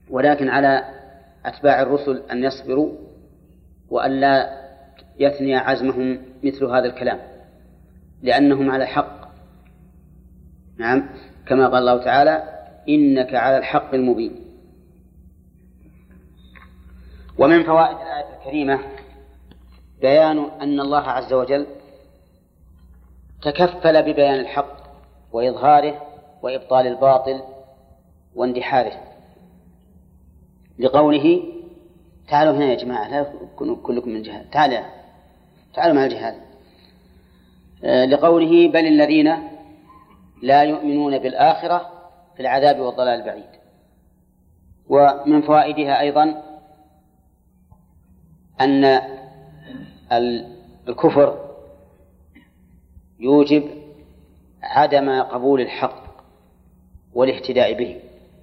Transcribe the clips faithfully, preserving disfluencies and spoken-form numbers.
ولكن على أتباع الرسل أن يصبروا وألا يثني عزمهم مثل هذا الكلام، لأنهم على الحق. نعم، كما قال الله تعالى: إنك على الحق المبين. ومن فوائد الآية الكريمة بيان أن الله عز وجل تكفل ببيان الحق وإظهاره وإبطال الباطل واندحاره، لقوله: تعالوا هنا يا جماعة، لا يكونوا كلكم من جهال، تعالوا تعالوا مع الجهال. لقوله: بل الذين لا يؤمنون بالآخرة في العذاب والضلال البعيد. ومن فوائدها أيضا أن الكفر يوجب عدم قبول الحق والاهتداء به،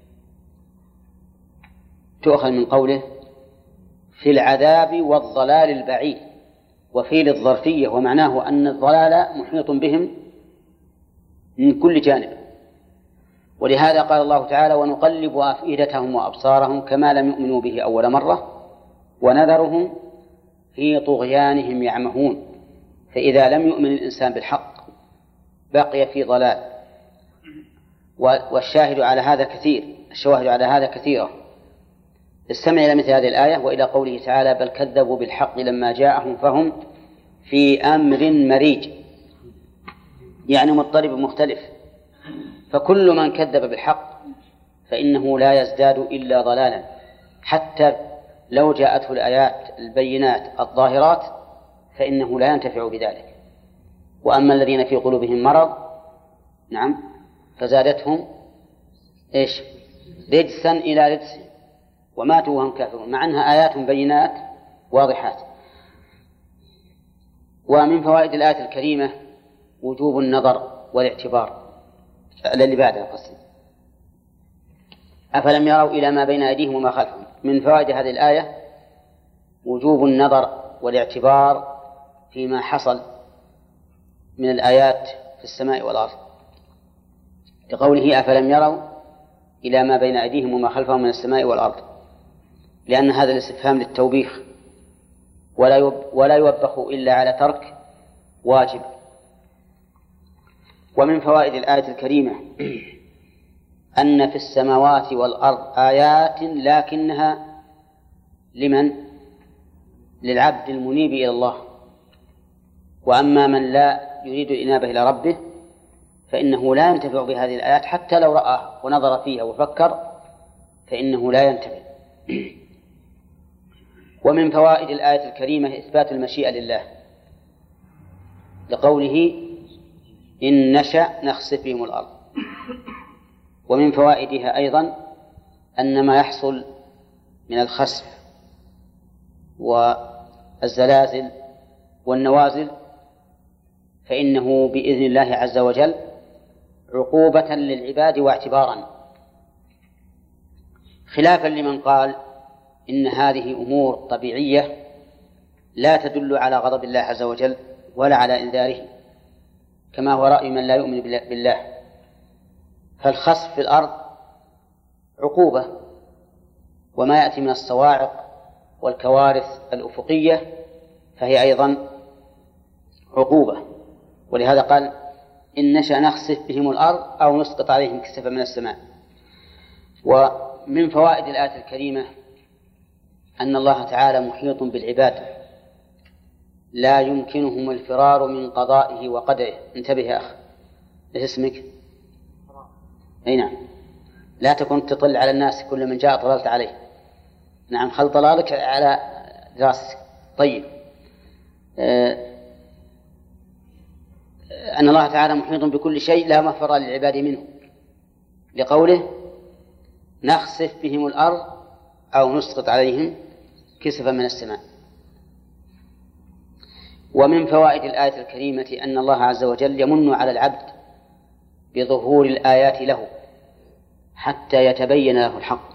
تؤخذ من قوله: في العذاب والضلال البعيد، وفي للظرفية، ومعناه أن الضلال محيط بهم من كل جانب. ولهذا قال الله تعالى: ونقلب أفئدتهم وأبصارهم كما لم يؤمنوا به أول مرة ونذرهم في طغيانهم يعمهون. فإذا لم يؤمن الإنسان بالحق بقي في ضلال. والشاهد على هذا كثير، الشواهد على هذا كثيرة. استمع إلى مثل هذه الآية وإلى قوله تعالى: بل كذبوا بالحق لما جاءهم فهم في أمر مريج، يعني مضطرب مختلف. فكل من كذب بالحق فإنه لا يزداد إلا ضلالا، حتى لو جاءته الآيات البينات الظاهرات فإنه لا ينتفع بذلك. وأما الذين في قلوبهم مرض نعم فزادتهم إيش؟ رجسا إلى رجس وماتوا وهم كافرون، مع أنها آيات بينات واضحات. ومن فوائد الآية الكريمة وجوب النظر والاعتبار. الذي بعدها قصد: أفلم يروا إلى ما بين أيديهم وما خلفهم. من فوائد هذه الآية وجوب النظر والاعتبار فيما حصل من الآيات في السماء والأرض، لقوله: أفلم يروا إلى ما بين أيديهم وما خلفهم من السماء والأرض، لأن هذا الاستفهام للتوبيخ، ولا يوبخ إلا على ترك واجب. ومن فوائد الآية الكريمة أن في السماوات والأرض آيات لكنها لمن؟ للعبد المنيب إلى الله. وأما من لا يريد الإنابة إلى ربه فإنه لا ينتفع بهذه الآيات، حتى لو رأى ونظر فيها وفكر فإنه لا ينتفع. ومن فوائد الآية الكريمة إثبات المشيئة لله، لقوله: إن نشأ نخسف بهم الأرض. ومن فوائدها أيضا أن ما يحصل من الخسف والزلازل والنوازل فإنه بإذن الله عز وجل عقوبة للعباد واعتبارا، خلافا لمن قال إن هذه أمور طبيعية لا تدل على غضب الله عز وجل ولا على إنذاره، كما هو رأي من لا يؤمن بالله. فالخسف في الأرض عقوبة، وما يأتي من الصواعق والكوارث الأفقية فهي أيضا عقوبة. ولهذا قال: إن نشأ نخسف بهم الأرض أو نسقط عليهم كسفا من السماء. ومن فوائد الآية الكريمة أن الله تعالى محيط بالعباد لا يمكنهم الفرار من قضائه وقدره. انتبه يا أخ، ايش اسمك؟ أي نعم، لا تكن تطل على الناس كل من جاء طللت عليه. نعم، خل طلالك على دراستك. طيب، آه أن الله تعالى محيط بكل شيء لا مفر للعباد منه، لقوله: نخسف بهم الأرض أو نسقط عليهم كسفا من السماء. ومن فوائد الآية الكريمة أن الله عز وجل يمن على العبد بظهور الآيات له حتى يتبين له الحق،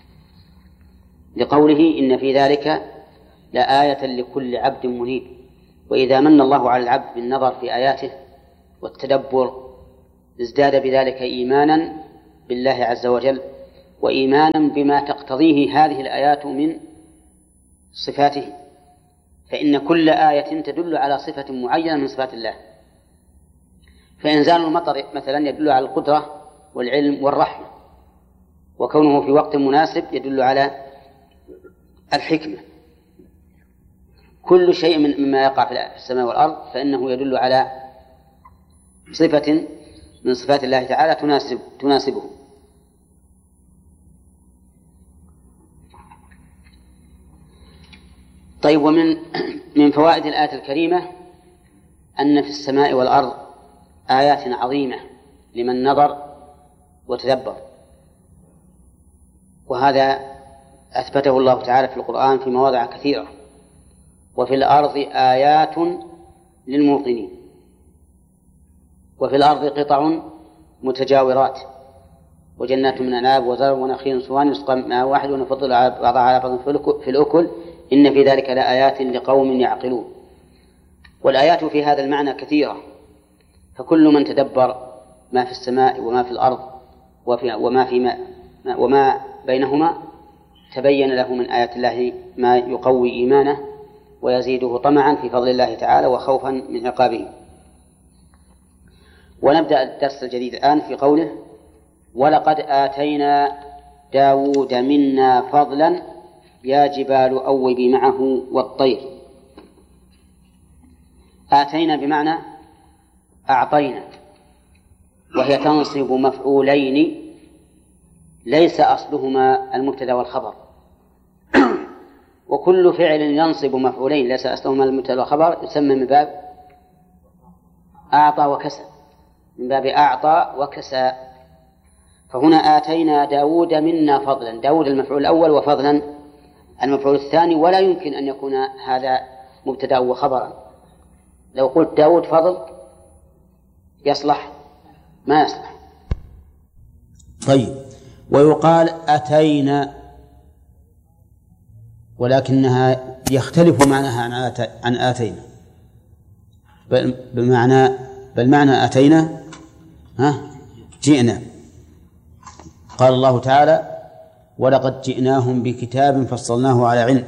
لقوله: إن في ذلك لآية لكل عبد منيب. وإذا من الله على العبد بالنظر في آياته والتدبر ازداد بذلك إيمانا بالله عز وجل وإيمانا بما تقتضيه هذه الآيات من صفاته، فإن كل آية تدل على صفة معينة من صفات الله. فإنزال المطر مثلا يدل على القدرة والعلم والرحمة، وكونه في وقت مناسب يدل على الحكمة. كل شيء مما يقع في السماء والأرض فإنه يدل على صفة من صفات الله تعالى تناسب تناسبه. طيب، ومن من فوائد الآية الكريمة أن في السماء والأرض آيات عظيمة لمن نظر وتدبر، وهذا أثبته الله تعالى في القرآن في مواضع كثيرة. وفي الأرض آيات للموقنين، وفي الأرض قطع متجاورات وجنات من أعناب وزرع ونخيل صوان يسقى من ماء واحد ونفضل بعضها على بعض في الأكل إن في ذلك لآيات لقوم يعقلون. والآيات في هذا المعنى كثيرة، فكل من تدبر ما في السماء وما في الأرض وما في ما وما بينهما تبين له من آيات الله ما يقوي إيمانه ويزيده طمعا في فضل الله تعالى وخوفا من عقابه. ونبدأ الدرس الجديد الآن في قوله: ولقد آتينا داود منا فضلا يا جبال أوبي معه والطير. آتينا بمعنى أعطينا، وهي تنصب مفعولين ليس أصلهما المبتدأ والخبر. وكل فعل ينصب مفعولين ليس أصلهما المبتدأ والخبر يسمى من باب أعطى وكسى، من باب أعطى وكسى. فهنا آتينا داود منا فضلا، داود المفعول الأول وفضلا المفعول الثاني، ولا يمكن أن يكون هذا مبتدأ وخبرا. لو قلت داود فضل يصلح؟ ما يصلح. طيب، ويقال أتينا، ولكنها يختلف معناها عن آتينا، بمعنى بل معنى أتينا ها جئنا. قال الله تعالى: ولقد جئناهم بكتاب فصلناه على علم.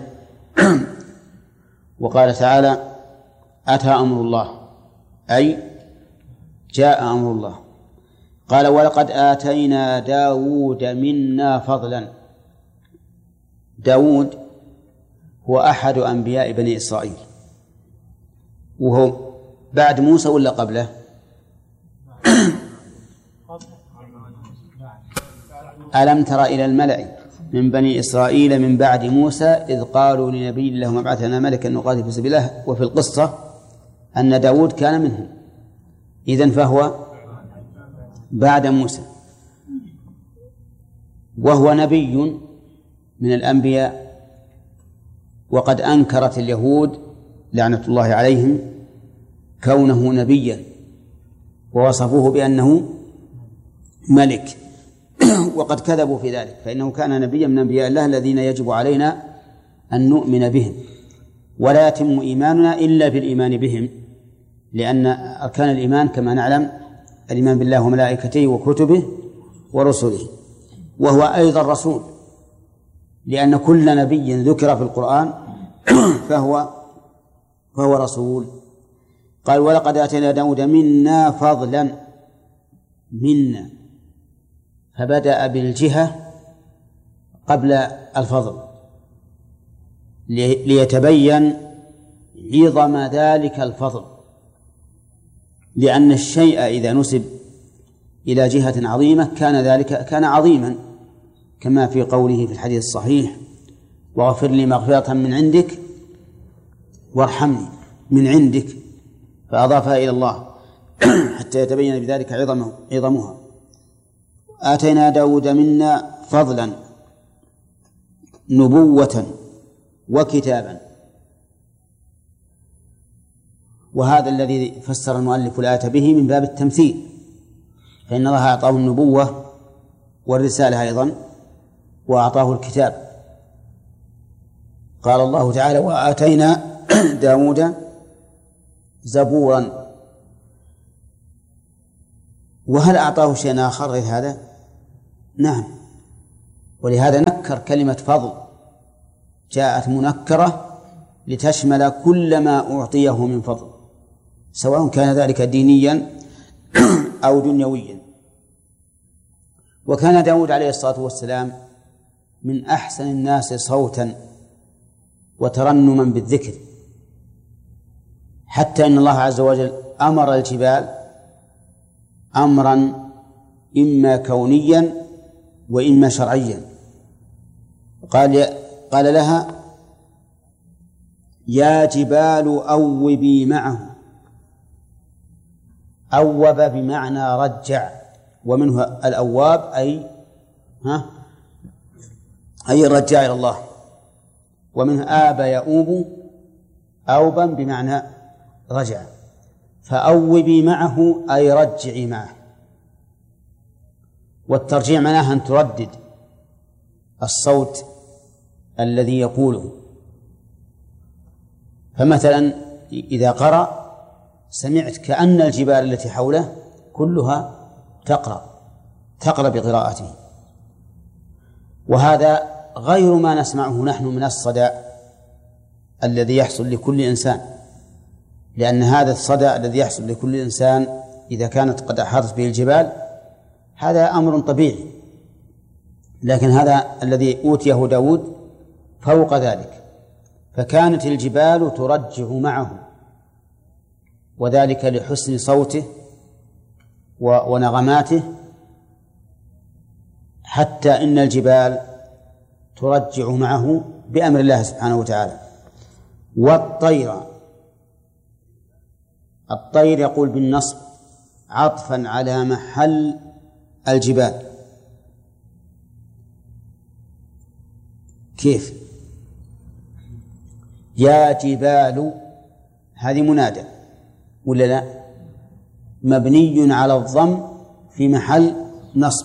وقال تعالى: أتى أمر الله، أي جاء أمر الله. قال: ولقد آتينا داود منا فضلا. داود هو أحد أنبياء بني إسرائيل، وهو بعد موسى ولا قبله؟ ألم تر إلى الملأ من بني إسرائيل من بعد موسى إذ قالوا لنبي لهم ابعث لنا ملكا نقاتل في سبيل الله. وفي القصة أن داود كان منهم، إذن فهو بعد موسى، وهو نبي من الأنبياء. وقد أنكرت اليهود لعنة الله عليهم كونه نبيا، ووصفوه بأنه ملك، وقد كذبوا في ذلك، فإنه كان نبيا من أنبياء الله الذين يجب علينا أن نؤمن بهم، ولا يتم إيماننا إلا بالإيمان بهم، لأن أركان الإيمان كما نعلم الإيمان بالله وملائكته وكتبه ورسله، وهو أيضا رسول، لأن كل نبي ذكر في القرآن فهو فهو رسول. قال: ولقد آتينا داود منا فضلا. منا، فبدأ بالجهة قبل الفضل ليتبين عظم ذلك الفضل، لأن الشيء إذا نسب إلى جهة عظيمة كان ذلك كان عظيما، كما في قوله في الحديث الصحيح: واغفر لي مغفرة من عندك وارحمني من عندك، فأضافها إلى الله حتى يتبين بذلك عظمه عظمها. آتينا داود منا فضلا نبوة وكتابا. وهذا الذي فسر المؤلف الآية به من باب التمثيل، فإن الله أعطاه النبوة والرسالة أيضا، وأعطاه الكتاب. قال الله تعالى: وآتينا داود زبورا. وهل أعطاه شيئا آخر غير هذا؟ نعم، ولهذا نكر كلمة فضل، جاءت منكرة لتشمل كل ما أعطيه من فضل، سواء كان ذلك دينيا أو دنيويا. وكان داود عليه الصلاة والسلام من أحسن الناس صوتا وترنما بالذكر، حتى إن الله عز وجل أمر الجبال أمرا إما كونيا وإما شرعيا، قال قال لها يا جبال أوبي معه. أوب بمعنى رجع، ومنه الأواب أي ها أي الرجاع إلى الله، ومنه آب يؤوب أوبا بمعنى رجع، فأوبي معه أي رجعي معه. والترجيع معناها أن تردد الصوت الذي يقوله. فمثلا إذا قرأ سمعت كأن الجبال التي حوله كلها تقرأ تقرأ بقراءته، وهذا غير ما نسمعه نحن من الصدى الذي يحصل لكل إنسان، لأن هذا الصدى الذي يحصل لكل إنسان إذا كانت قد أحاطت به الجبال هذا أمر طبيعي، لكن هذا الذي أوتيه داود فوق ذلك، فكانت الجبال ترجع معه، وذلك لحسن صوته ونغماته، حتى إن الجبال ترجع معه بأمر الله سبحانه وتعالى. والطير، الطير يقول بالنصب عطفا على محل الجبال. كيف؟ يا جبال هذه منادى ولا لا؟ مبني على الضم في محل نصب،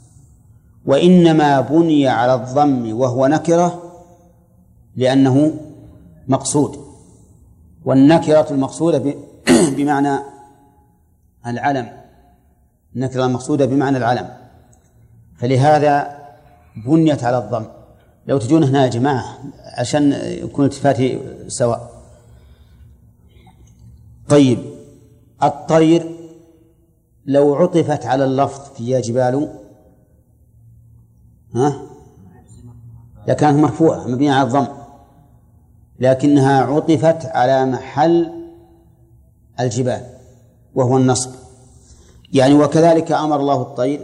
وإنما بني على الضم وهو نكرة لأنه مقصود، والنكرة المقصودة بمعنى العلم، النكرة المقصودة بمعنى العلم، فلهذا بنيت على الضم. لو تجون هنا يا جماعة عشان يكون التفاتي سواء. طيب، الطير لو عطفت على اللفظ في يا جبال ها لكانت مرفوعة مبنية على الضم، لكنها عطفت على محل الجبال وهو النصب. يعني وكذلك أمر الله الطير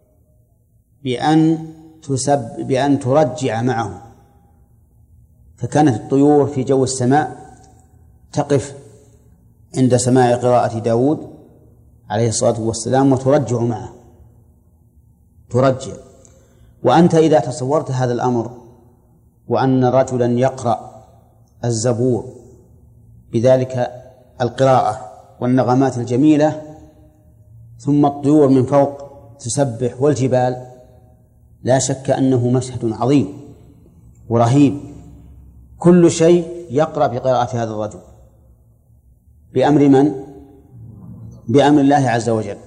بأن تسب بأن ترجع معه، فكانت الطيور في جو السماء تقف عند سماع قراءة داود عليه الصلاة والسلام وترجع معه، ترجع. وأنت إذا تصورت هذا الأمر وأن رجلا يقرأ الزبور بذلك القراءة والنغمات الجميلة، ثم الطيور من فوق تسبح والجبال، لا شك أنه مشهد عظيم ورهيب. كل شيء يقرأ بقراءة هذا الرجل بأمر من؟ بأمر الله عز وجل.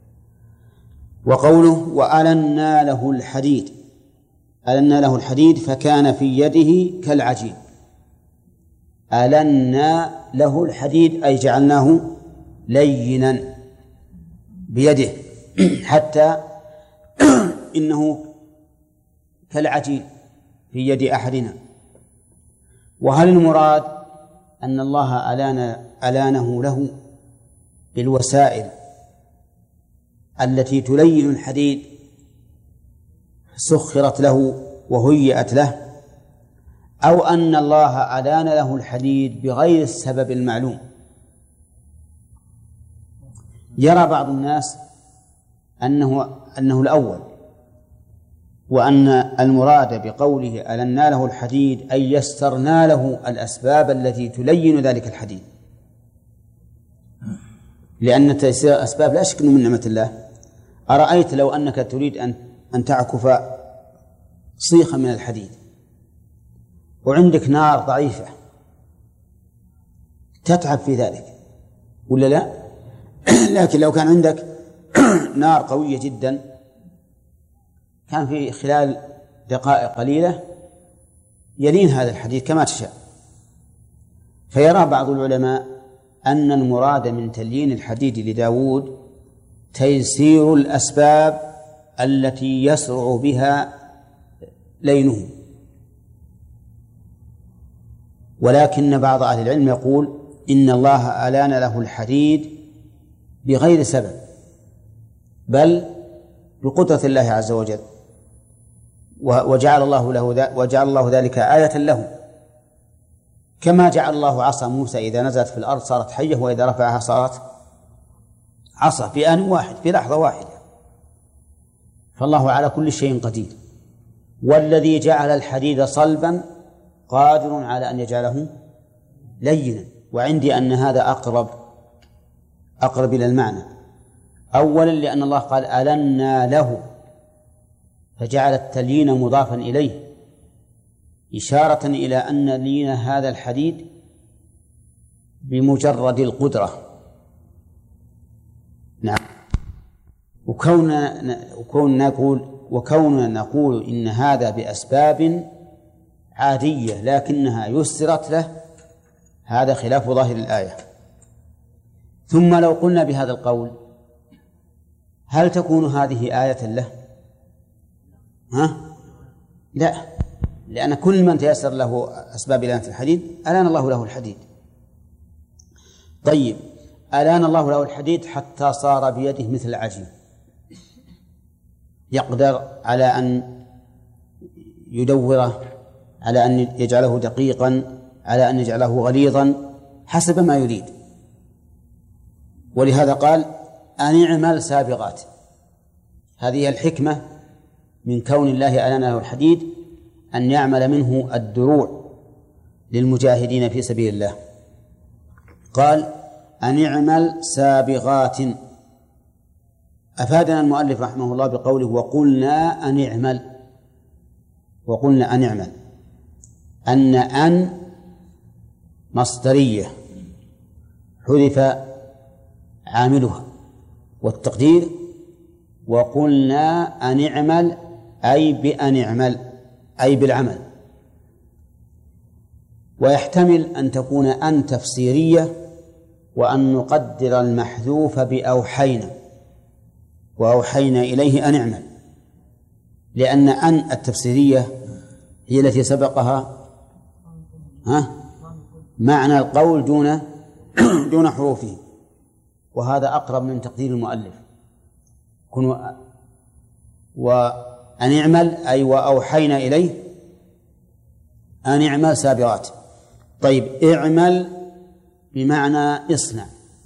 وقوله وألنا له الحديد، ألنا له الحديد فكان في يده كالعجين. ألنا له الحديد أي جعلناه لينا بيده حتى إنه كالعجين في يد أحدنا. وهل المراد أن الله ألان ألانه له بالوسائل التي تلين الحديد سخرت له وهيئت له، أو أن الله ألان له الحديد بغير السبب المعلوم؟ يرى بعض الناس أنه أنه الأول، وأن المراد بقوله ألنا له الحديد أي يسرنا له الأسباب التي تلين ذلك الحديد، لأن تيسير الأسباب لا شك من نعمة الله. أرأيت لو أنك تريد أن أن تعكف صيخا من الحديد وعندك نار ضعيفة تتعب في ذلك ولا لا؟ لكن لو كان عندك نار قوية جدا كان في خلال دقائق قليلة يلين هذا الحديث كما تشاء. فيرى بعض العلماء أن المراد من تليين الحديد لداود تيسير الأسباب التي يسرع بها لينه، ولكن بعض أهل العلم يقول إن الله ألان له الحديد بغير سبب، بل بقدرة الله عز وجل، وجعل الله له وجعل الله ذلك آية له، كما جعل الله عصا موسى إذا نزلت في الأرض صارت حية، وإذا رفعها صارت عصا في آن واحد في لحظة واحدة. فالله على كل شيء قدير، والذي جعل الحديد صلبا قادر على أن يجعله لينا. وعندي أن هذا أقرب أقرب إلى المعنى، أولا لأن الله قال ألنا له، فجعل التليين مضافا إليه إشارة إلى أن لين هذا الحديد بمجرد القدرة. نعم. وكوننا وكوننا نقول وكوننا نقول إن هذا بأسباب عادية لكنها يسرت له، هذا خلاف ظاهر الآية. ثم لو قلنا بهذا القول هل تكون هذه آية له؟ ها؟ لا، لأن كل من تيسر له أسباب إلانة الحديد ألان الله له الحديد. طيب، ألان الله له الحديد حتى صار بيده مثل العجين، يقدر على أن يدوره، على أن يجعله دقيقا، على أن يجعله غليظا حسب ما يريد. ولهذا قال أن اعمل سابغات. هذه الحكمة من كون الله ألان له الحديد، أن يعمل منه الدروع للمجاهدين في سبيل الله. قال أن اعمل سابغات. أفادنا المؤلف رحمه الله بقوله وقلنا أن اعمل، وقلنا أن اعمل، أن أن مصدرية حذف عاملها، والتقدير وقلنا أن اعمل أي بأن اعمل أي بالعمل. ويحتمل أن تكون أن تفسيرية، وأن نقدر المحذوف بأوحينا، وأوحينا إليه أن اعمل، لأن أن التفسيرية هي التي سبقها ها معنى القول دون دون حروفه، وهذا أقرب من تقدير المؤلف. كن وأن اعمل أي وأوحينا إليه أن اعمل سابغات. طيب، اعمل بمعنى اصنع.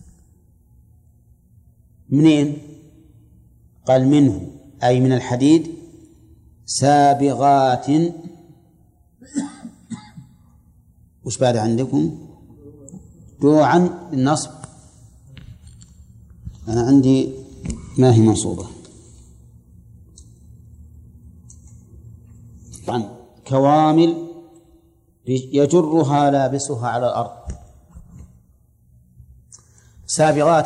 منين؟ قال منه أي من الحديد، سابغات. وش بعد عندكم؟ دروعا للنصب. أنا عندي ما هي منصوبة. طبعا كوامل يجرها لابسها على الأرض. سابغات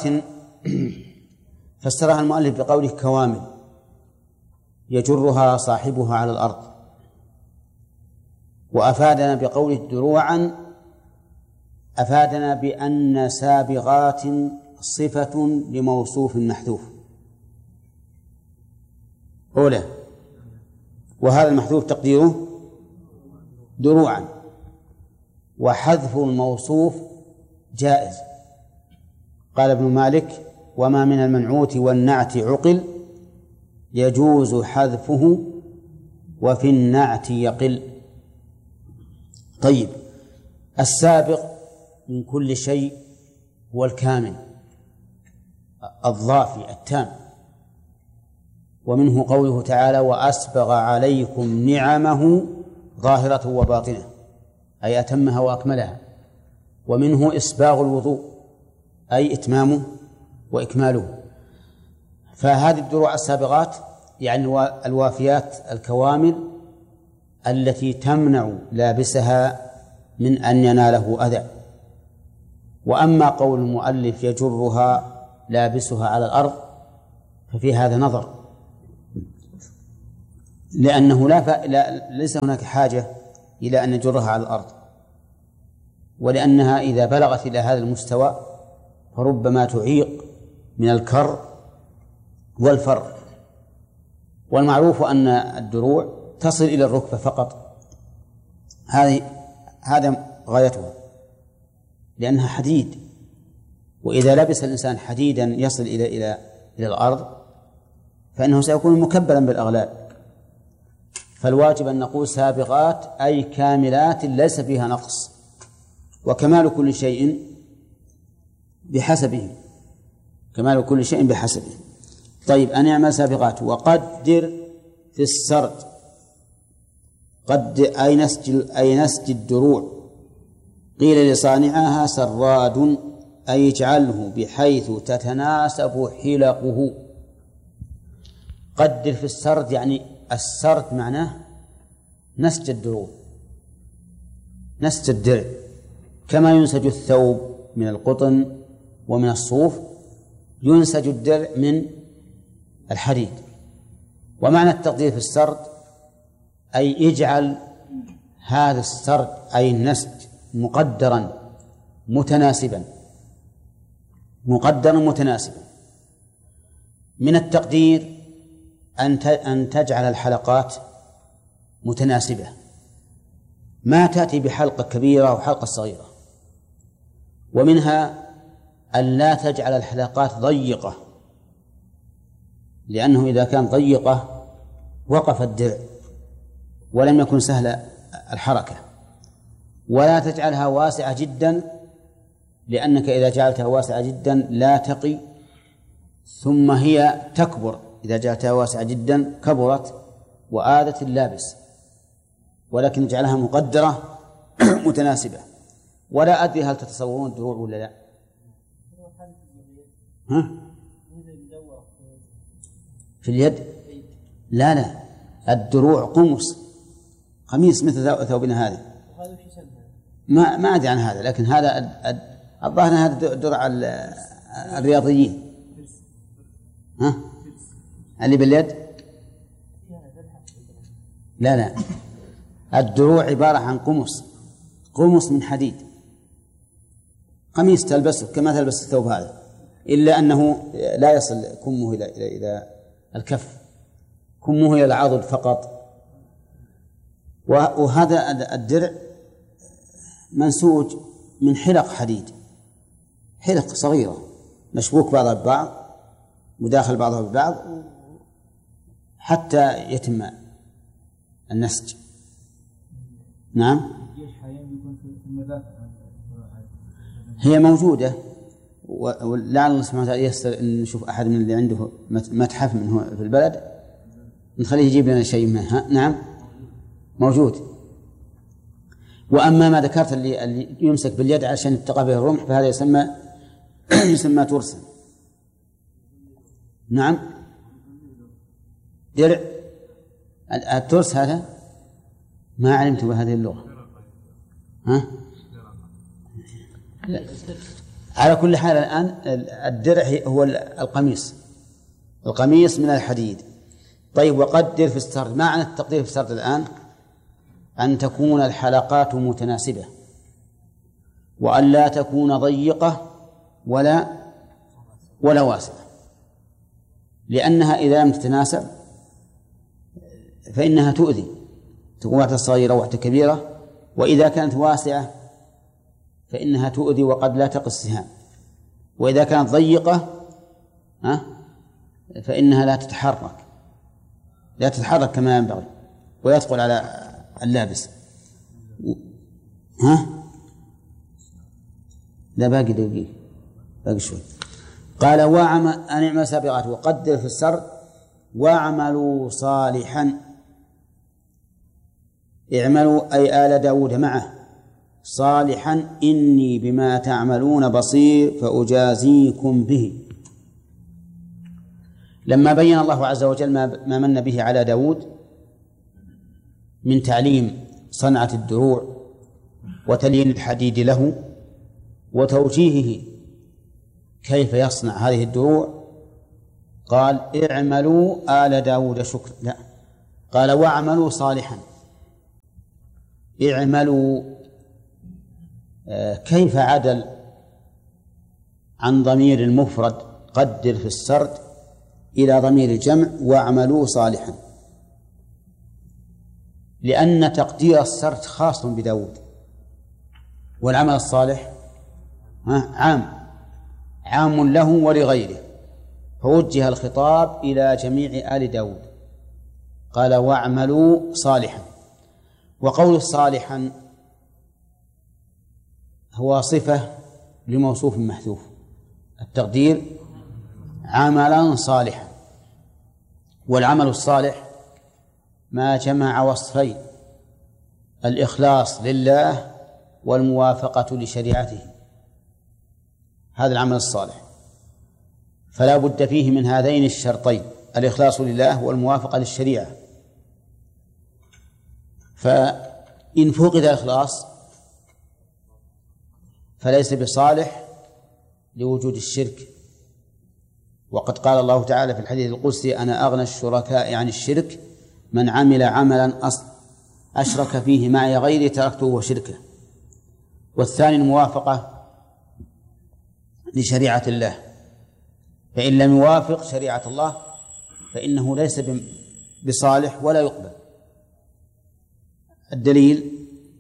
فسرها المؤلف بقوله كوامل يجرها صاحبها على الأرض، وأفادنا بقوله دروعا، أفادنا بأن سابغات صفة لموصوف محذوف أولى، وهذا المحذوف تقديره دروعا، وحذف الموصوف جائز. قال ابن مالك وما من المنعوت والنعت عقل يجوز حذفه وفي النعت يقل. طيب، السابق من كل شيء هو الكامل الضافي التام، ومنه قوله تعالى وأسبغ عليكم نعمه ظاهرة وباطنة، أي أتمها وأكملها. ومنه إسباغ الوضوء أي إتمامه وإكماله. فهذه الدروع السابغات يعني الوافيات الكوامل التي تمنع لابسها من أن يناله أذى. وأما قول المؤلف يجرها لابسها على الأرض ففي هذا نظر، لأنه لا, ف... لا ليس هناك حاجة إلى أن نجرها على الأرض، ولأنها إذا بلغت إلى هذا المستوى فربما تعيق من الكر والفر. والمعروف أن الدروع تصل إلى الركبة فقط، هذه هذا غايتها لأنها حديد، وإذا لبس الإنسان حديدا يصل إلى إلى إلى الأرض فإنه سيكون مكبلا بالأغلال. فالواجب أن نقول سابغات أي كاملات ليس فيها نقص، وكمال كل شيء بحسبه، كمال كل شيء بحسبه. طيب أن يعمل سابغات. وقدر في السرد، قد أي نسج أي نسج الدروع. قيل لصانعها سراد أي اجعله بحيث تتناسب حلقه. قدر في السرد يعني السرد معناه نسج الدروع، نسج الدرع، كما ينسج الثوب من القطن ومن الصوف ينسج الدرع من الحديد. ومعنى التقدير في السرد أي اجعل هذا السرد أي النسج مقدرا متناسبا، مقدرا متناسبا. من التقدير أن تجعل الحلقات متناسبة، ما تأتي بحلقة كبيرة وحلقة صغيرة. ومنها أن لا تجعل الحلقات ضيقة، لأنه إذا كان ضيقة وقف الدرع ولم يكن سهل الحركة. ولا تجعلها واسعة جدا، لأنك إذا جعلتها واسعة جدا لا تقي، ثم هي تكبر. إذا جعلتها واسعة جدا كبرت وآذت اللابس. ولكن اجعلها مقدرة متناسبة. ولا أدري هل تتصورون الدروع ولا لا؟ ها؟ في اليد؟ لا لا، الدروع قمص، قميص مثل ثوبنا هذه. ما ما أدري عن هذا، لكن هذا الظاهر هذا درع الرياضيين. ها؟ اللي باليد؟ لا لا، الدروع عبارة عن قمص، قمص من حديد، قميص تلبسه كما تلبس الثوب هذا، إلا أنه لا يصل كمه إلى إلى إلى الكف، كمه إلى العضد فقط. وهذا الدرع منسوج من حلق حديد، حلق صغيرة مشبوك بعضها ببعض، مداخل بعضها ببعض حتى يتم النسج. نعم، هي موجودة، ولعل الله سبحانه وتعالى ييسر أن نشوف أحد من اللي عنده متحف منه في البلد نخليه يجيب لنا شيء منها. نعم موجود. وأما ما ذكرت اللي, اللي يمسك باليد عشان يتقى به الرمح فهذا يسمى يسمى ترسا. نعم، درع. الترس هذا ما علمت بهذه اللغة. ها؟ لا. على كل حال الآن الدرع هو القميص، القميص من الحديد. طيب، وقدر في السرد. ما معنى التقدير في السرد الآن؟ أن تكون الحلقات متناسبة، وأن لا تكون ضيقة ولا ولا واسعة، لأنها إذا لم تتناسب فإنها تؤذي، تكون واحدة صغيرة وواحدة كبيرة. وإذا كانت واسعة فإنها تؤذي وقد لا تقي السهام. وإذا كانت ضيقة ها فإنها لا تتحرك لا تتحرك كما ينبغي ويثقل على اللابس. ها لا باقي دقيقة، باقي شوي. قال واعمل أن اعمل سابغات. وقدر في السرد واعملوا صالحا. اعملوا أي آل داود معه صالحا إني بما تعملون بصير فأجازيكم به. لما بين الله عز وجل ما من به على داود من تعليم صنعة الدروع وتليين الحديد له وتوجيهه كيف يصنع هذه الدروع، قال اعملوا آل داود شكرا. لا، قال واعملوا صالحا. اعملوا كيف عدل عن ضمير المفرد قدر في السرد إلى ضمير الجمع واعملوا صالحا؟ لأن تقدير السرد خاص بداود، والعمل الصالح عام عام له ولغيره، فوجه الخطاب إلى جميع آل داود. قال واعملوا صالحا. وقول صالحا هو صفة لموصوف محذوف، التقدير عملا صالحا. والعمل الصالح ما جمع وصفين: الإخلاص لله والموافقة لشريعته، هذا العمل الصالح. فلا بد فيه من هذين الشرطين: الإخلاص لله والموافقة للشريعة. فإن فقد الإخلاص فليس بصالح لوجود الشرك. وقد قال الله تعالى في الحديث القدسي: أنا أغنى الشركاء عن الشرك من عمل عملا أشرك فيه معي غيري تركته وشركه. والثاني الموافقة لشريعة الله، فإن لم يوافق شريعة الله فإنه ليس بصالح ولا يقبل. الدليل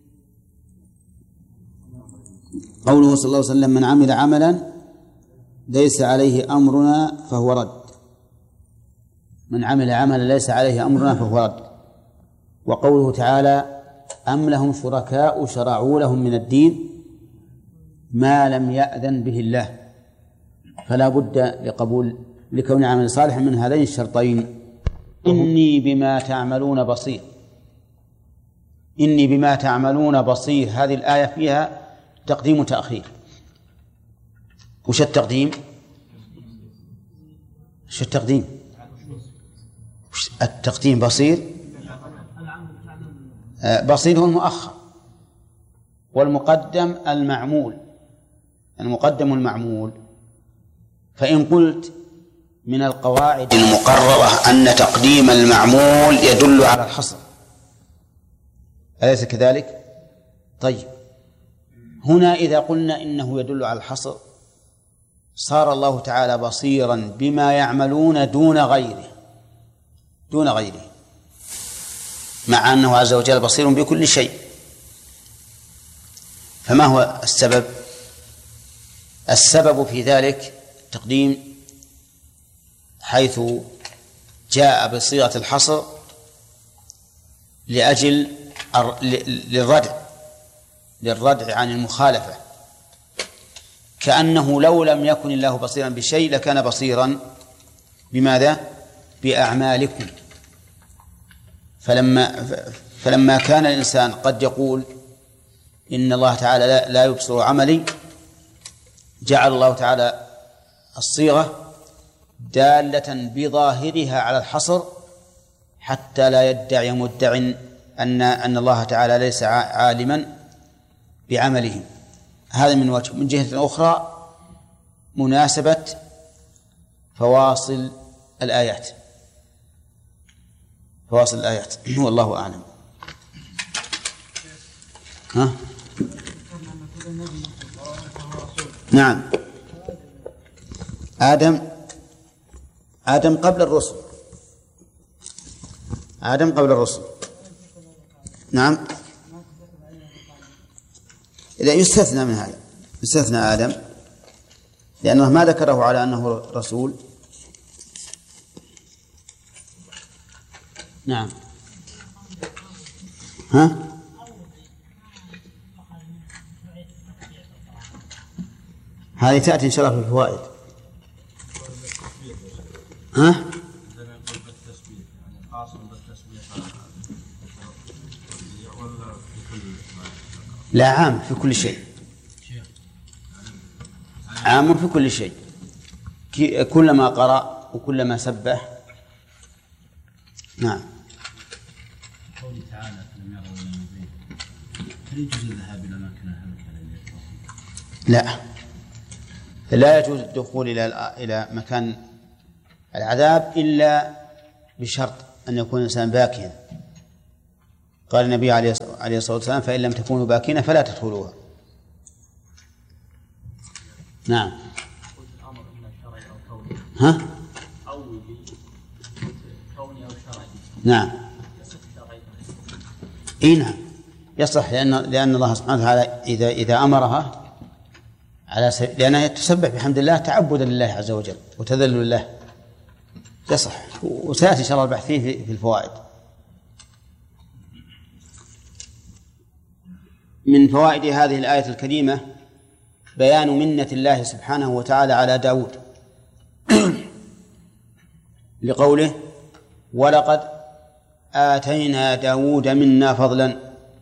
قوله صلى الله عليه وسلم: من عمل عملا ليس عليه أمرنا فهو رد. من عمل عملا ليس عليه أمرنا فهو رد. وقوله تعالى: أم لهم شركاء شرعوا لهم من الدين ما لم يأذن به الله. فلا بد لقبول لكون عمل صالح من هذين الشرطين: إني بما تعملون بصير. إني بما تعملون بصير، هذه الآية فيها تقديم وتأخير. وش التقديم؟ وش التقديم؟ التقديم بصير. بصير هو المؤخر، والمقدم المعمول، المقدم المعمول. فإن قلت من القواعد المقررة أن تقديم المعمول يدل على الحصر، أليس كذلك؟ طيب، هنا إذا قلنا إنه يدل على الحصر صار الله تعالى بصيرا بما يعملون دون غيره دون غيره مع أنه عز وجل بصير بكل شيء. فما هو السبب؟ السبب في ذلك تقديم حيث جاء بصيغة الحصر لأجل للردع للردع عن المخالفة، كأنه لو لم يكن الله بصيرا بشيء لكان بصيرا بماذا؟ بأعمالكم. فلما فلما كان الإنسان قد يقول إن الله تعالى لا, لا يبصر عملي، جعل الله تعالى الصيغة دالة بظاهرها على الحصر حتى لا يدعي مدع أن أن الله تعالى ليس عالما بعملهم. هذا من وجه. من جهة أخرى مناسبة فواصل الآيات فواصل الآيات والله أعلم. ها؟ نعم، آدم آدم قبل الرسل آدم قبل الرسل نعم، إذا يستثنى من هذا، يستثنى آدم لأنه ما ذكره على أنه رسول. نعم. ها؟ هذه تأتي إن شاء الله في الفوائد. ها؟ لا، عام في كل شيء، عام في كل شيء، كلما قرأ وكلما سبح. نعم. قوله تعالى: فلم يروا إلى ما بين، هل يجوز الذهاب إلى أماكن هلكة؟ لا، لا يجوز الدخول إلى إلى مكان العذاب إلا بشرط، أن يكون الإنسان باكيا. قال النبي عليه الصلاة والسلام: فإن لم تكونوا باكين فلا تدخلوها. نعم. ها؟ نعم. إيه نعم يصح، لأن لأن الله سبحانه وتعالى إذا إذا أمرها على س... لأنها تسبح بحمد الله تعبدا لله عز وجل وتذلل له، يصح. وسيأتي إن شاء الله البحث فيه في الفوائد. من فوائد هذه الآية الكريمة بيان منة الله سبحانه وتعالى على داود لقوله: ولقد آتينا داود منا فضلا.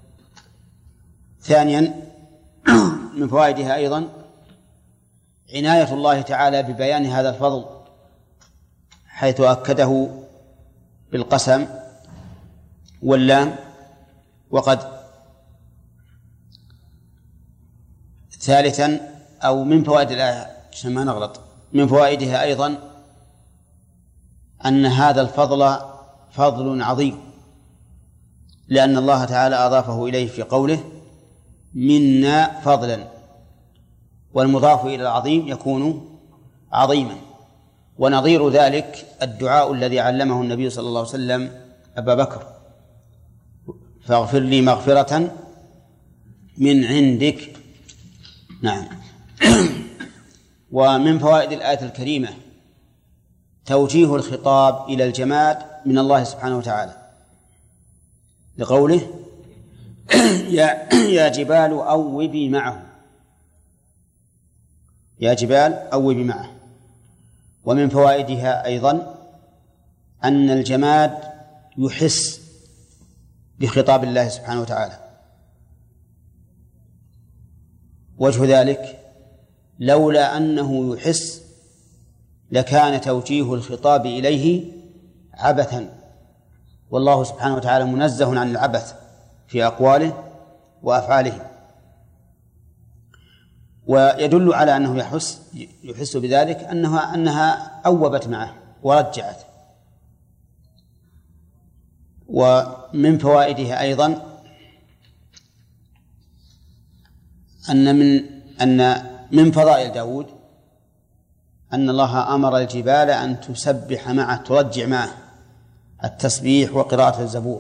ثانيا من فوائدها أيضا عناية الله تعالى ببيان هذا الفضل، حيث أكده بالقسم واللام وقد. ثالثا أو من فوائد الآية عشان ما نغلط، من فوائدها أيضا أن هذا الفضل فضل عظيم، لأن الله تعالى أضافه إليه في قوله: منا فضلا، والمضاف إلى العظيم يكون عظيما. ونظير ذلك الدعاء الذي علمه النبي صلى الله عليه وسلم أبا بكر: فاغفر لي مغفرة من عندك. نعم. ومن فوائد الآية الكريمة توجيه الخطاب إلى الجماد من الله سبحانه وتعالى لقوله: يا يا جبال أوبي معه، يا جبال أوبي معه. ومن فوائدها أيضا أن الجماد يحس بخطاب الله سبحانه وتعالى. وجه ذلك لولا أنه يحس لكان توجيه الخطاب إليه عبثا، والله سبحانه وتعالى منزه عن العبث في أقواله وأفعاله. ويدل على أنه يحس يحس بذلك أنها أنها أوبت معه ورجعت. ومن فوائدها أيضا أن من أن من فضائل داود أن الله أمر الجبال أن تسبح معه ترجع معه التسبيح وقراءة الزبور،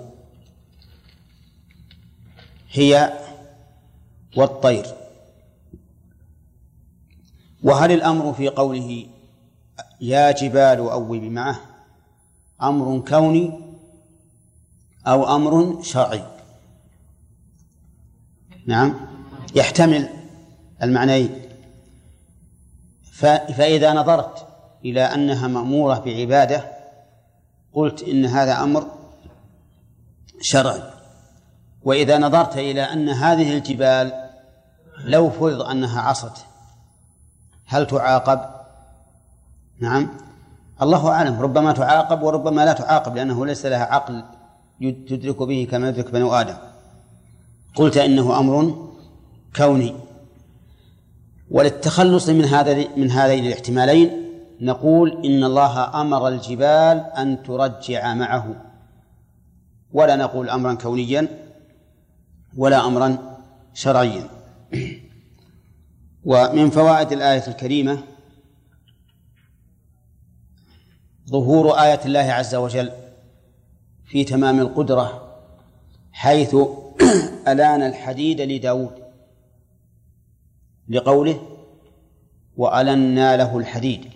هي والطير. وهل الأمر في قوله يا جبال أوبي معه أمر كوني أو أمر شرعي؟ نعم، يحتمل المعنيين. فإذا نظرت إلى أنها مأمورة بعبادة قلت إن هذا أمر شرعي، وإذا نظرت إلى أن هذه الجبال لو فرض أنها عصت هل تعاقب؟ نعم، الله أعلم، ربما تعاقب وربما لا تعاقب، لأنه ليس لها عقل تدرك به كما يدرك بنو آدم. قلت إنه أمر كوني. وللتخلص من هذا من هذين الاحتمالين نقول إن الله أمر الجبال أن ترجع معه، ولا نقول أمرا كونيا ولا أمرا شرعيا. ومن فوائد الآية الكريمة ظهور آية الله عز وجل في تمام القدرة، حيث ألان الحديد لداود لقوله وألنا له الحديد.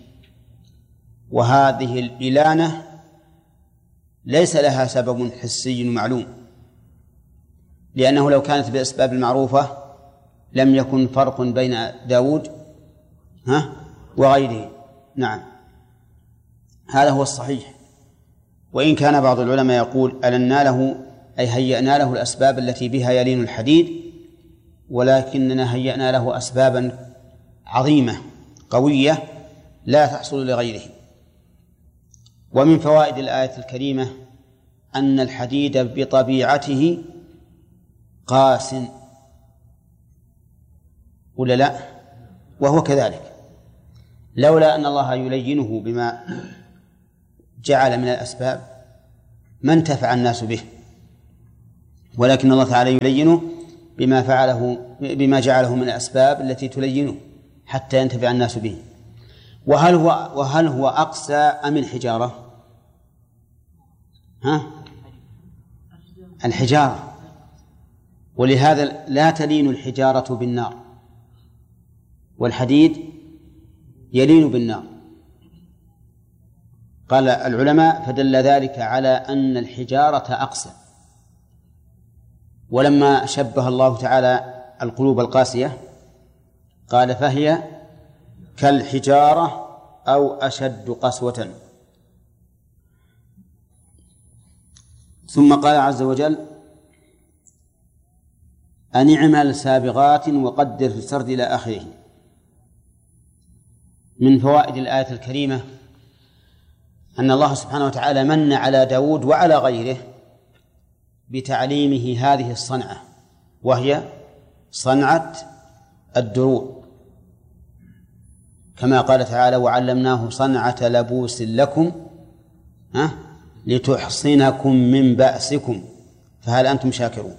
وهذه الإلانة ليس لها سبب حسي معلوم، لأنه لو كانت بالأسباب المعروفة لم يكن فرق بين داود ها وغيره. نعم، هذا هو الصحيح. وإن كان بعض العلماء يقول ألنا له أي هيأنا له الأسباب التي بها يلين الحديد، ولكننا هيأنا له أسبابا عظيمة قوية لا تحصل لغيره. ومن فوائد الآية الكريمة أن الحديد بطبيعته قاس، ولا لا؟ وهو كذلك، لولا أن الله يلينه بما جعل من الأسباب ما انتفع الناس به، ولكن الله تعالى يلينه بما فعله بما جعله من الأسباب التي تلينه حتى ينتفع الناس به. وهل هو وهل هو أقسى أم الحجارة؟ ها؟ الحجارة. ولهذا لا تلين الحجارة بالنار، والحديد يلين بالنار. قال العلماء فدل ذلك على أن الحجارة أقسى. ولما شبه الله تعالى القلوب القاسية قال فهي كالحجارة أو أشد قسوة. ثم قال عز وجل أن اعمل سابغات وقدر في السرد إلى آخره. من فوائد الآية الكريمة أن الله سبحانه وتعالى من على داود وعلى غيره بتعليمه هذه الصنعة، وهي صنعة الدروع، كما قال تعالى وعلمناه صنعة لبوس لكم ها لتحصنكم من بأسكم فهل أنتم شاكرون.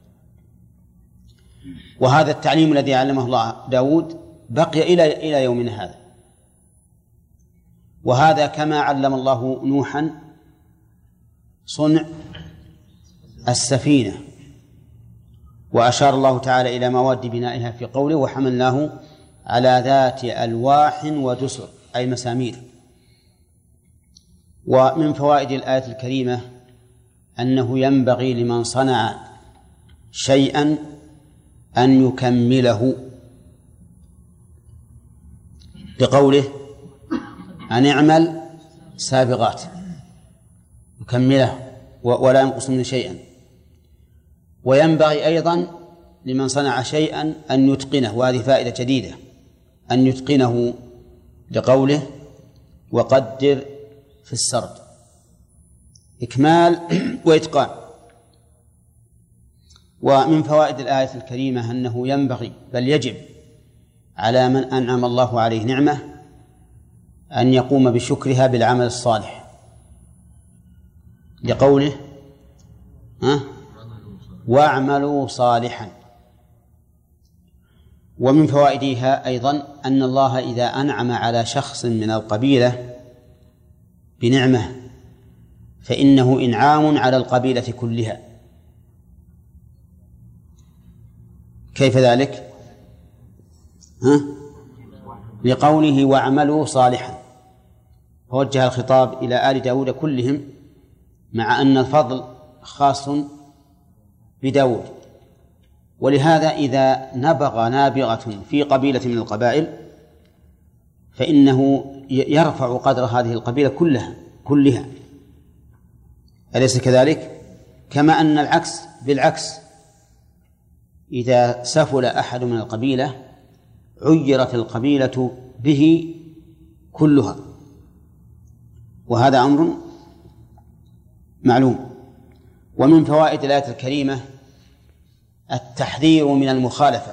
وهذا التعليم الذي علمه الله داود بقي إلى إلى يومنا هذا. وهذا كما علم الله نوحا صنع السفينة، وأشار الله تعالى إلى مواد بنائها في قوله وحملناه على ذات ألواح ودسر أي مسامير. ومن فوائد الآية الكريمة أنه ينبغي لمن صنع شيئا أن يكمله بقوله أن اعمل سابغات، يكمله ولا ينقص منه شيئا. وينبغي أيضا لمن صنع شيئا أن يتقنه، وهذه فائدة جديدة، أن يتقنه لقوله وقدر في السرد، إكمال وإتقان. ومن فوائد الآية الكريمة أنه ينبغي بل يجب على من أنعم الله عليه نعمة أن يقوم بشكرها بالعمل الصالح، لقوله ها واعملوا صالحا. ومن فوائدها أيضا أن الله إذا أنعم على شخص من القبيلة بنعمة فإنه إنعام على القبيلة كلها. كيف ذلك؟ ها؟ لقوله واعملوا صالحا، فوجه الخطاب إلى آل داود كلهم، مع أن الفضل خاص بداود. ولهذا إذا نبغ نابغة في قبيلة من القبائل فإنه يرفع قدر هذه القبيلة كلها كلها أليس كذلك؟ كما أن العكس بالعكس، إذا سفل أحد من القبيلة عيرت القبيلة به كلها، وهذا أمر معلوم. ومن فوائد الآية الكريمة التحذير من المخالفة،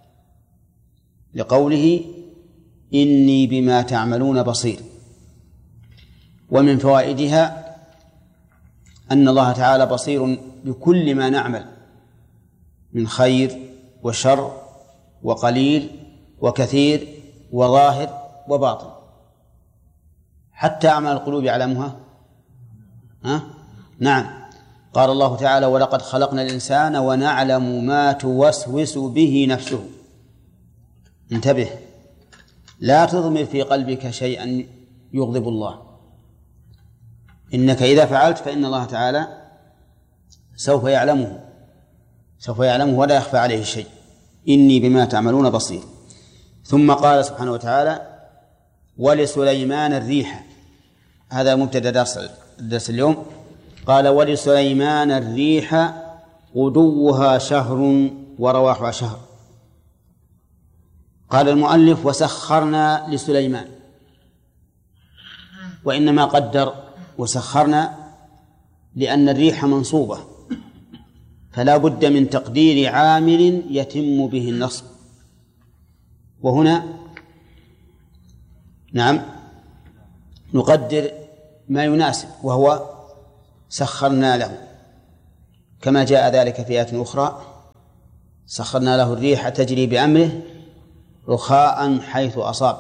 لقوله إني بما تعملون بصير. ومن فوائدها أن الله تعالى بصير بكل ما نعمل من خير وشر وقليل وكثير وظاهر وباطن، حتى أعمال القلوب يعلمها. ها؟ نعم، قال الله تعالى ولقد خلقنا الإنسان ونعلم ما توسوس به نفسه. انتبه، لا تضمر في قلبك شيئا يغضب الله، إنك إذا فعلت فإن الله تعالى سوف يعلمه سوف يعلمه ولا يخفى عليه شيء. إني بما تعملون بصير. ثم قال سبحانه وتعالى ولسليمان الريح، هذا مبتدأ درس الدرس اليوم. قال ولسليمان الريح غدوها شهر ورواحها شهر. قال المؤلف وسخرنا لسليمان، وإنما قدر وسخرنا لأن الريح منصوبة، فلا بد من تقدير عامل يتم به النصب. وهنا نعم نقدر ما يناسب، وهو سخرنا له، كما جاء ذلك في آية أخرى: سخرنا له الريح تجري بأمره رخاء حيث أصاب.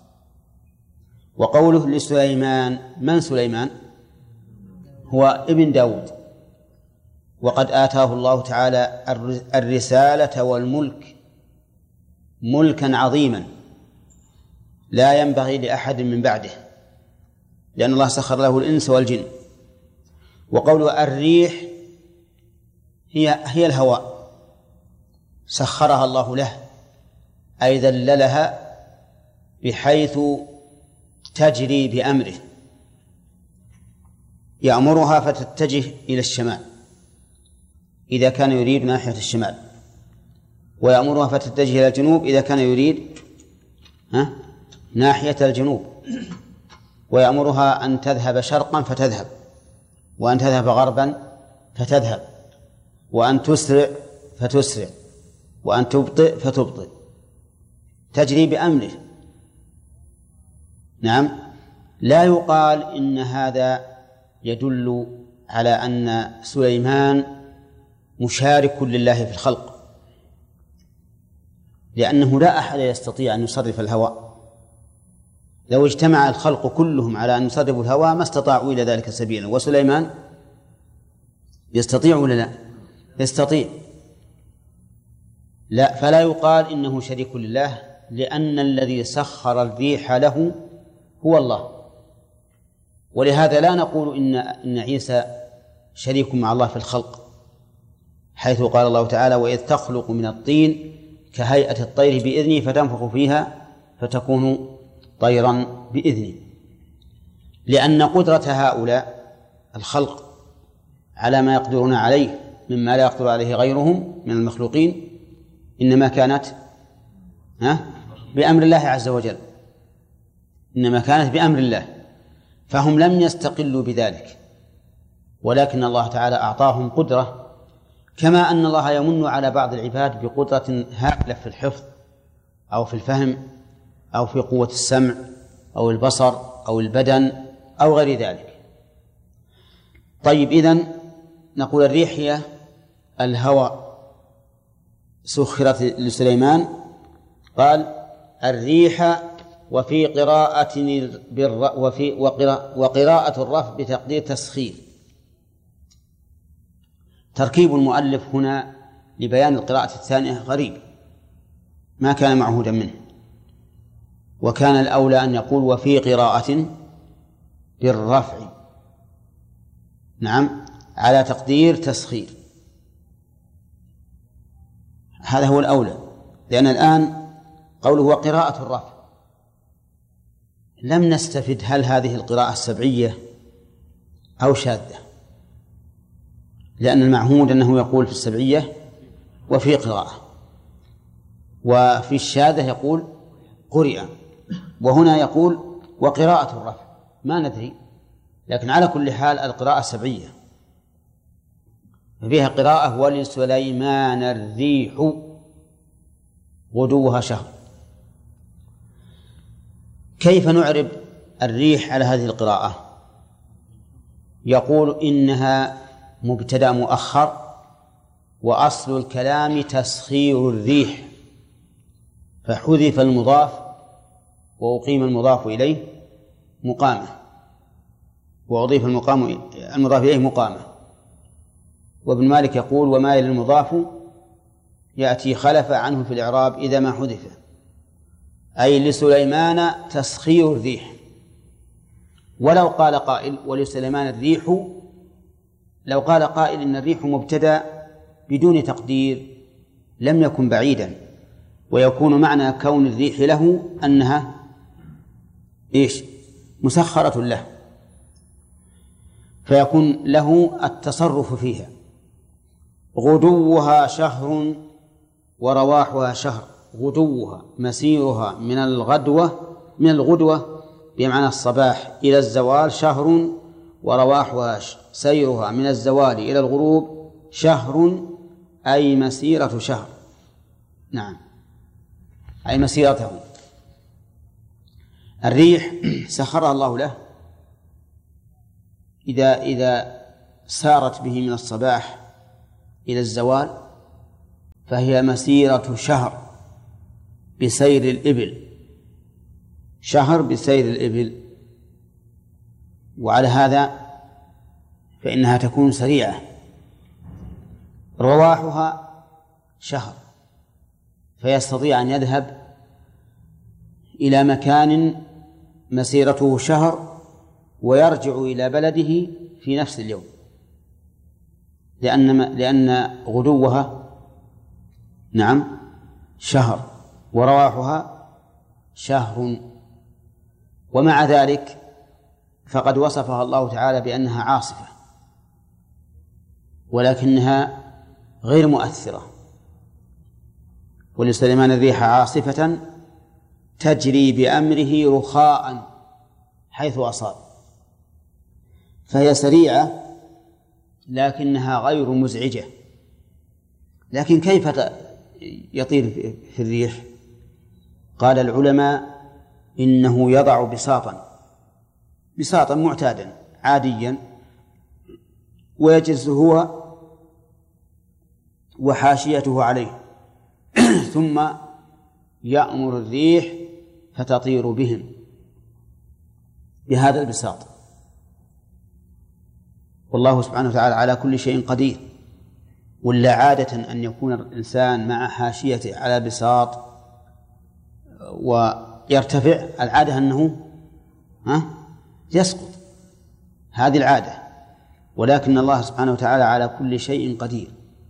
وقوله لسليمان، من سليمان؟ هو ابن داود، وقد آتاه الله تعالى الرسالة والملك ملكا عظيما لا ينبغي لأحد من بعده، لأن الله سخر له الإنس والجن. وقوله الريح هي هي الهواء، سخرها الله له أي ذللها بحيث تجري بأمره، يأمرها فتتجه إلى الشمال إذا كان يريد ناحية الشمال، ويأمرها فتتجه إلى الجنوب إذا كان يريد ها ناحية الجنوب، ويأمرها أن تذهب شرقا فتذهب، وأن تذهب غربا فتذهب، وأن تسرع فتسرع، وأن تبطئ فتبطئ، تجري بأمره. نعم. لا يقال إن هذا يدل على أن سليمان مشارك لله في الخلق، لأنه لا أحد يستطيع أن يصرف الهواء. لو اجتمع الخلق كلهم على أن يصرفوا الهواء ما استطاعوا إلى ذلك سبيلا، وسليمان يستطيع ولا لا؟ يستطيع. لا، فلا يقال إنه شريك لله، لأن الذي سخر الريح له هو الله. ولهذا لا نقول إن إن عيسى شريك مع الله في الخلق، حيث قال الله تعالى: وإذ تخلق من الطين كهيئة الطير بإذني فتنفخ فيها فتكون طيرا بإذني. لأن قدرة هؤلاء الخلق على ما يقدرون عليه مما لا يقدر عليه غيرهم من المخلوقين إنما كانت ها بأمر الله عز وجل، إنما كانت بأمر الله، فهم لم يستقلوا بذلك، ولكن الله تعالى أعطاهم قدرة، كما أن الله يمن على بعض العباد بقدرة هائلة في الحفظ أو في الفهم أو في قوة السمع أو البصر أو البدن أو غير ذلك. طيب، إذن نقول الريح هي الهواء سخرت لسليمان. قال الريح، وفي قراءة وفي وقراءة الرفع بتقدير تسخير. تركيب المؤلف هنا لبيان القراءة الثانية غريب ما كان معهودا منه، وكان الأولى أن يقول وفي قراءة بالرفع، نعم، على تقدير تسخير. هذا هو الأولى، لأن الآن قوله وقراءة الرفع لم نستفد هل هذه القراءة السبعية أو شاذة، لأن المعهود أنه يقول في السبعية وفي قراءة، وفي الشاذة يقول قرئ، وهنا يقول وقراءة الرفع، ما ندري، لكن على كل حال القراءة السبعية فيها قراءة ولسليمان الريح غدوها شهر. كيف نعرب الريح على هذه القراءة؟ يقول إنها مبتدأ مؤخر، وأصل الكلام تسخير الريح، فحذف المضاف وأقيم المضاف إليه مقامة، وأضيف المقام المضاف إليه مقامة. وابن مالك يقول وما يلي المضاف يأتي خلف عنه في الإعراب إذا ما حذف، أي لسليمان تسخير الريح. ولو قال قائل ولسليمان الريح، لو قال قائل إن الريح مبتدأ بدون تقدير لم يكن بعيدا، ويكون معنى كون الريح له أنها إيش؟ مسخرة له، فيكون له التصرف فيها. غدوها شهر ورواحها شهر، غدوها مسيرها من الغدوة من الغدوة بمعنى الصباح إلى الزوال شهر، ورواحها سيرها من الزوال إلى الغروب شهر، أي مسيرة شهر، نعم، أي مسيرته. الريح سخرها الله له إذا إذا سارت به من الصباح إلى الزوال فهي مسيرة شهر بسير الإبل، شهر بسير الإبل، وعلى هذا فإنها تكون سريعة. رواحها شهر، فيستطيع أن يذهب إلى مكان مسيرته شهر ويرجع إلى بلده في نفس اليوم، لأن لأن غدوها نعم شهر ورواحها شهر. ومع ذلك فقد وصفها الله تعالى بأنها عاصفة، ولكنها غير مؤثرة. ولسليمان الريح عاصفة تجري بأمره رخاء حيث أصاب، فهي سريعة لكنها غير مزعجة. لكن كيف يطير في الريح؟ قال العلماء إنه يضع بساطا بساطا معتادا عاديا، ويجلس هو وحاشيته عليه ثم يأمر الريح فتطير بهم بهذا البساط. والله سبحانه وتعالى على كل شيء قدير. ولا عادة أن يكون الإنسان مع حاشيته على بساط ويرتفع، العادة أنه ها يسقط، هذه العادة. ولكن الله سبحانه وتعالى على كل شيء قدير.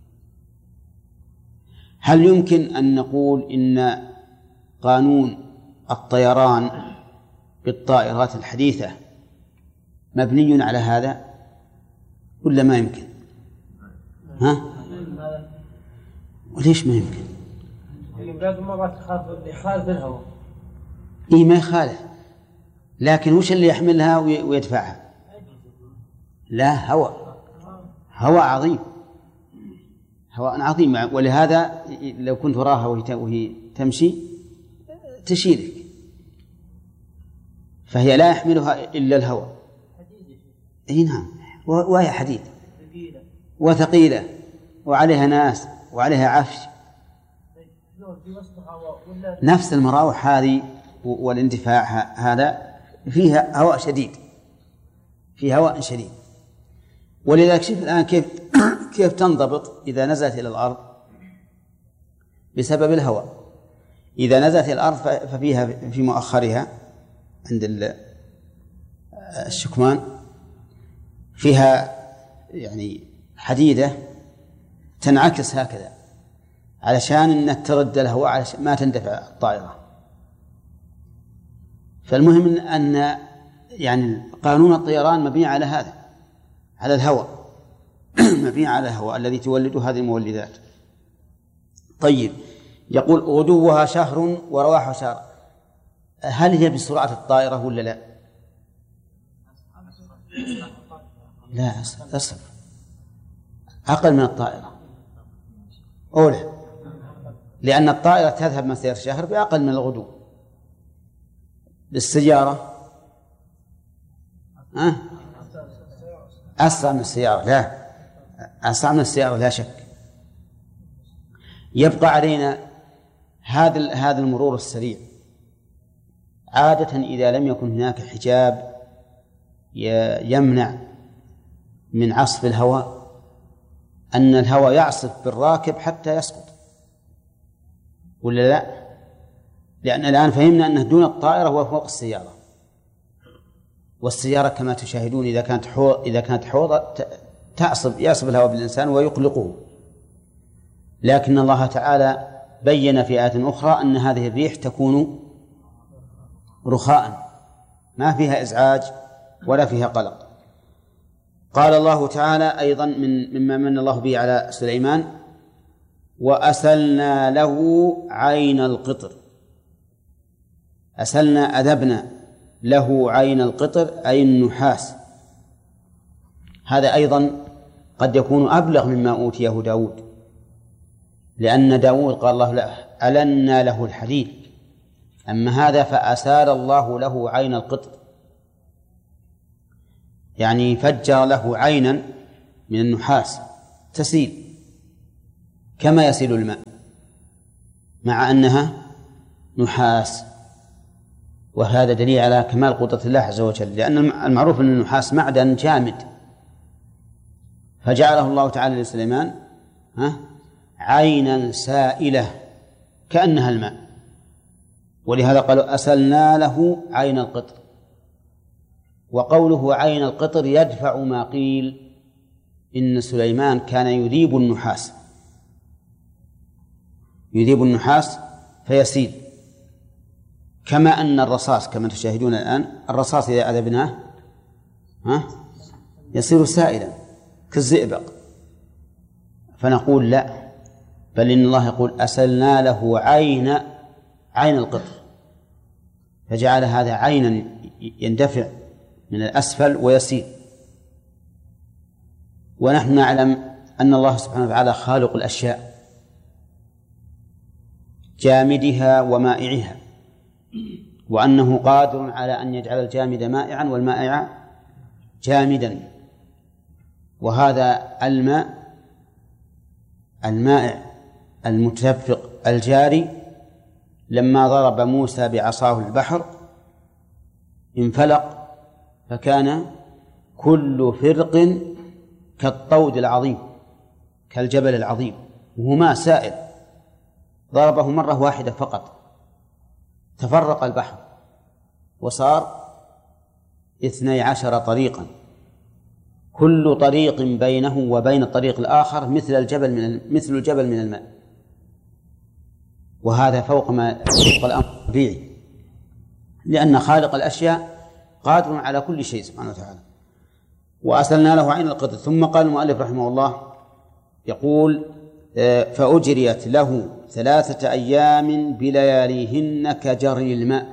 هل يمكن أن نقول إن قانون الطيران بالطائرات الحديثة مبني على هذا ولا ما يمكن؟ ها؟ وليش ما يمكن؟ يخالف الهواء. إيه ما يخالف، لكن وش اللي يحملها ويدفعها؟ لا، هواء، هواء عظيم، هواء عظيم. ولهذا لو كنت وراها وهي تمشي تشيلك، فهي لا يحملها إلا الهواء. أي نعم، وهي حديد وثقيلة وعليها ناس وعليها عفش. نفس المراوح هذه والاندفاع هذا فيها هواء شديد، فيها هواء شديد. ولذلك شوف الآن كيف كيف تنضبط إذا نزلت إلى الأرض بسبب الهواء. إذا نزلت إلى الأرض ففيها في مؤخرها عند الشكمان فيها يعني حديدة تنعكس هكذا علشان أنك ترد الهواء علشان ما تندفع الطائرة. فالمهم أن يعني قانون الطيران مبني على هذا، على الهواء مبني على الهواء الذي تولده هذه المولدات. طيب، يقول غدوها شهر ورواحها شهر. هل هي بسرعة الطائرة ولا لا؟ لا، أصلا أقل من الطائرة أولى، لأن الطائرة تذهب مسير شهر بأقل من الغدو. بالسيارة أه؟ أسرع من السيارة، لا، أسرع من السيارة لا شك. يبقى علينا هذا هذا المرور السريع. عادة إذا لم يكن هناك حجاب يمنع من عصف الهواء، أن الهواء يعصف بالراكب حتى يسقط، ولا لا؟ لأن الآن فهمنا أنه دون الطائرة هو فوق السيارة، والسيارة كما تشاهدون إذا كانت حوض إذا كانت حوض تعصب يعصب الهواء بالإنسان ويقلقه. لكن الله تعالى بين في آية أخرى أن هذه الريح تكون رخاء ما فيها إزعاج ولا فيها قلق. قال الله تعالى أيضا من مما من الله به على سليمان: وأسلنا له عين القطر. أسلنا أذبنا له عين القطر أي النحاس. هذا أيضا قد يكون أبلغ مما أوتيه داود، لأن داود قال الله له ألنا له الحديد، أما هذا فأسال الله له عين القطر، يعني فجر له عينا من النحاس تسيل كما يسيل الماء مع أنها نحاس، وهذا دليل على كمال قدرة الله عز وجل، لأن المعروف أن النحاس معدن جامد، فجعله الله تعالى لسليمان ها عينا سائلة كأنها الماء، ولهذا قالوا أسلنا له عين القطر. وقوله عين القطر يدفع ما قيل إن سليمان كان يذيب النحاس يذيب النحاس فيسيل، كما أن الرصاص كما تشاهدون الآن، الرصاص إذا أذبناه ها يصير سائلا كالزئبق. فنقول لا، بل إن الله يقول أسلنا له عين عين القطر، فجعل هذا عينا يندفع من الأسفل ويسيل. ونحن نعلم أن الله سبحانه وتعالى خالق الأشياء جامدها ومائعها، وأنه قادر على أن يجعل الجامد مائعا والمائع جامدا. وهذا الماء المائع المتدفق الجاري لما ضرب موسى بعصاه البحر انفلق فكان كل فرق كالطود العظيم كالجبل العظيم، وهو ماء سائل ضربه مرة واحدة فقط تفرق البحر وصار اثني عشر طريقا، كل طريق بينه وبين الطريق الآخر مثل الجبل من مثل الجبل من الماء. وهذا فوق ما فوق الأمر الطبيعي، لأن خالق الأشياء قادر على كل شيء سبحانه وتعالى. وأسلنا له عين القطر. ثم قال المؤلف رحمه الله يقول فأجريت له ثلاثة أيام بلياليهن كجري الماء.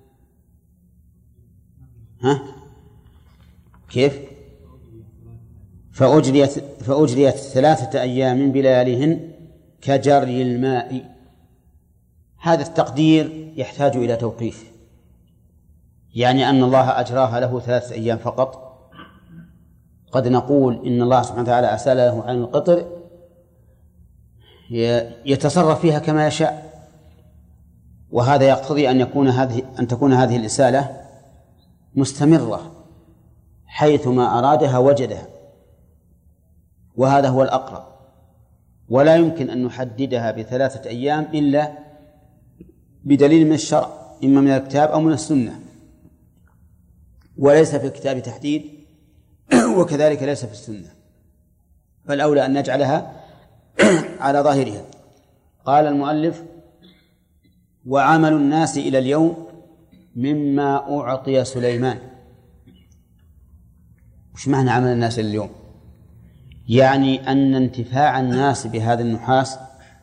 ها كيف؟ فأجريت, فأجريت ثلاثة أيام بلياليهن كجري الماء. هذا التقدير يحتاج إلى توقيف، يعني أن الله أجراها له ثلاثة أيام فقط. قد نقول إن الله سبحانه وتعالى أسال له عن القطر يتصرف فيها كما يشاء، وهذا يقتضي أن يكون هذه أن تكون هذه الإسالة مستمرة حيثما أرادها وجدها، وهذا هو الأقرب. ولا يمكن أن نحددها بثلاثة أيام إلا بدليل من الشرع، إما من الكتاب أو من السنة، وليس في الكتاب تحديد وكذلك ليس في السنة، فالأولى أن نجعلها على ظاهرها. قال المؤلف وعمل الناس إلى اليوم مما أعطي سليمان. وش معنى عمل الناس إلى اليوم؟ يعني أن انتفاع الناس بهذا النحاس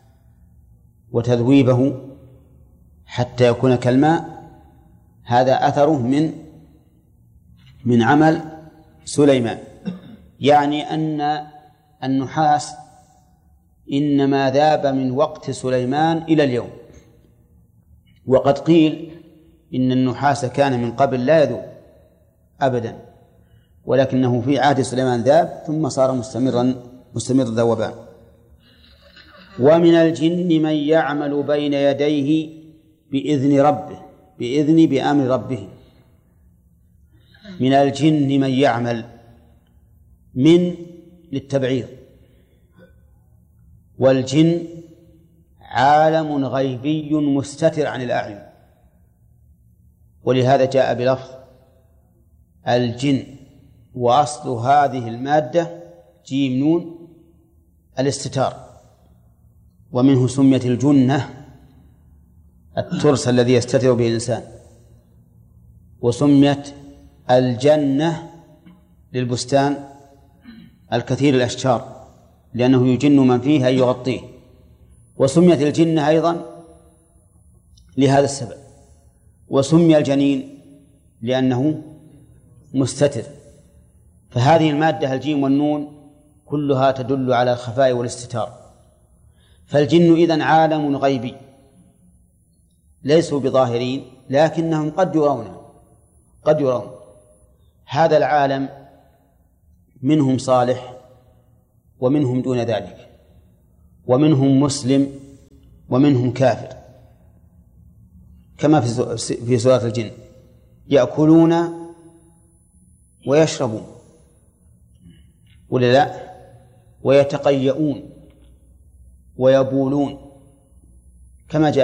وتذويبه حتى يكون كالماء هذا أثره من من عمل سليمان، يعني أن النحاس إنما ذاب من وقت سليمان إلى اليوم. وقد قيل إن النحاس كان من قبل لا يذوب أبدا، ولكنه في عهد سليمان ذاب ثم صار مستمرا مستمر ذوبان. ومن الجن من يعمل بين يديه بإذن ربه بإذن بأمر ربه. من الجن من يعمل، من للتبعيض، والجن عالم غيبي مستتر عن الأعين، ولهذا جاء بلفظ الجن، وأصل هذه المادة جيم نون الاستتار، ومنه سميت الجنة الترس الذي يستتر به الإنسان، وسميت الجنة للبستان الكثير الأشجار لأنه يجن من فيه أن يغطيه، وسميت الجنة أيضا لهذا السبب. وسمي الجنين لأنه مستتر. فهذه المادة الجيم والنون كلها تدل على الخفاء والاستتار. فالجن إذن عالم غيبي ليسوا بظاهرين، لكنهم قد يرون قد يرون هذا العالم، منهم صالح ومنهم دون ذلك، ومنهم مسلم ومنهم كافر، كما في سورة الجن: يأكلون ويشربون ولا لا، ويتقيؤون ويبولون، كما جاء